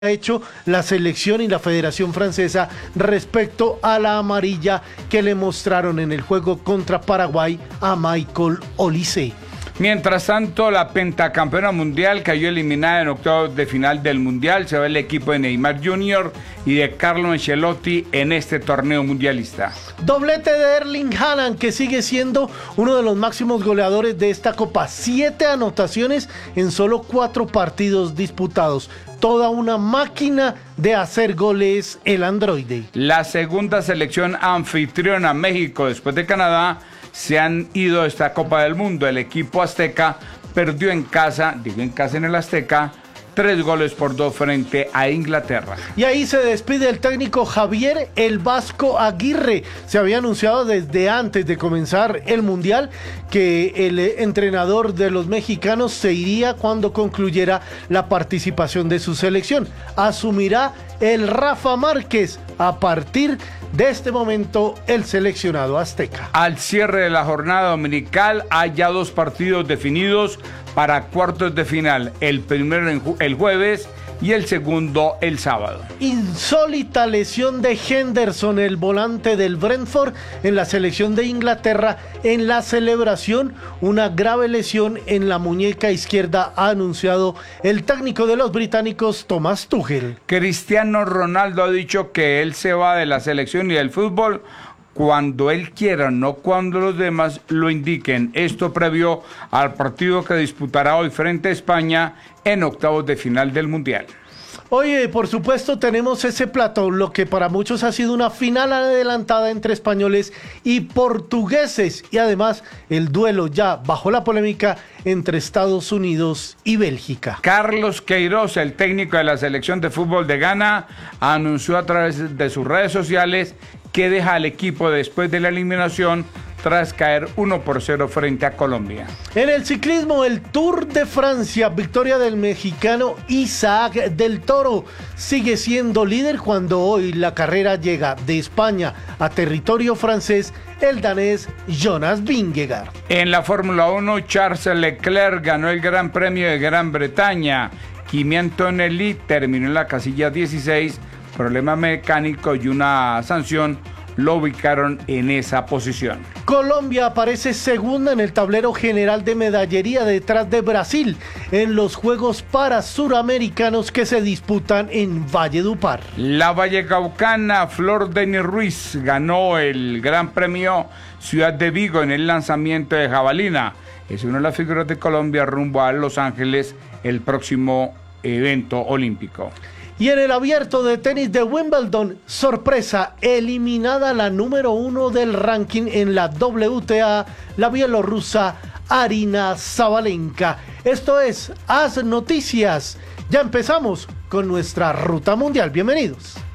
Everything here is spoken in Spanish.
ha hecho la selección y la Federación Francesa respecto a la amarilla que le mostraron en el juego contra Paraguay a Michael Olise. Mientras tanto, la pentacampeona mundial cayó eliminada en octavos de final del Mundial. Se ve el equipo de Neymar Jr. y de Carlo Ancelotti en este torneo mundialista. Doblete de Erling Haaland, que sigue siendo uno de los máximos goleadores de esta Copa. 7 anotaciones en solo 4 partidos disputados. Toda una máquina de hacer goles el androide. La segunda selección anfitriona, México, después de Canadá, se han ido a esta Copa del Mundo. El equipo azteca perdió en casa, en el Azteca, 3-2 frente a Inglaterra. Y ahí se despide el técnico Javier El Vasco Aguirre. Se había anunciado desde antes de comenzar el Mundial que el entrenador de los mexicanos se iría cuando concluyera la participación de su selección. Asumirá el Rafa Márquez a partir de este momento el seleccionado azteca. Al cierre de la jornada dominical hay ya 2 partidos definidos para cuartos de final, el primero el jueves y el segundo el sábado. Insólita lesión de Henderson, el volante del Brentford, en la selección de Inglaterra. En la celebración, una grave lesión en la muñeca izquierda, ha anunciado el técnico de los británicos, Thomas Tuchel. Cristiano Ronaldo ha dicho que él se va de la selección y del fútbol cuando él quiera, no cuando los demás lo indiquen. Esto previo al partido que disputará hoy frente a España en octavos de final del Mundial. Oye, por supuesto tenemos ese plato, lo que para muchos ha sido una final adelantada entre españoles y portugueses, y además el duelo ya bajo la polémica entre Estados Unidos y Bélgica. Carlos Queiroz, el técnico de la selección de fútbol de Ghana, anunció a través de sus redes sociales que deja al equipo después de la eliminación tras caer 1-0 frente a Colombia. En el ciclismo, el Tour de Francia, victoria del mexicano Isaac del Toro, sigue siendo líder cuando hoy la carrera llega de España a territorio francés, el danés Jonas Vingegaard. En la Fórmula 1, Charles Leclerc ganó el Gran Premio de Gran Bretaña. Kimi Antonelli terminó en la casilla 16, problema mecánico y una sanción lo ubicaron en esa posición. Colombia aparece segunda en el tablero general de medallería detrás de Brasil en los Juegos Suramericanos que se disputan en Valledupar. La vallecaucana Flor Denis Ruiz ganó el Gran Premio Ciudad de Vigo en el lanzamiento de jabalina. Es una de las figuras de Colombia rumbo a Los Ángeles, el próximo evento olímpico. Y en el abierto de tenis de Wimbledon, sorpresa, eliminada la número 1 del ranking en la WTA, la bielorrusa Arina Sabalenka. Esto es Haz Noticias. Ya empezamos con nuestra ruta mundial. Bienvenidos.